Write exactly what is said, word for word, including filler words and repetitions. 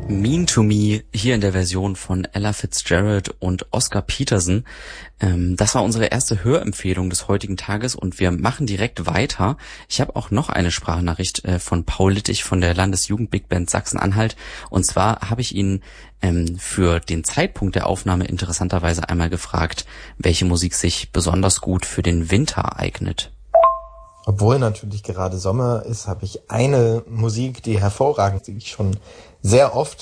Mean to Me hier in der Version von Ella Fitzgerald und Oscar Peterson. Ähm, das war unsere erste Hörempfehlung des heutigen Tages und wir machen direkt weiter. Ich habe auch noch eine Sprachnachricht äh, von Paul Littich von der Landesjugend Big Band Sachsen-Anhalt. Und zwar habe ich ihn ähm, für den Zeitpunkt der Aufnahme interessanterweise einmal gefragt, welche Musik sich besonders gut für den Winter eignet. Obwohl natürlich gerade Sommer ist, habe ich eine Musik, die hervorragend, die ich schon sehr oft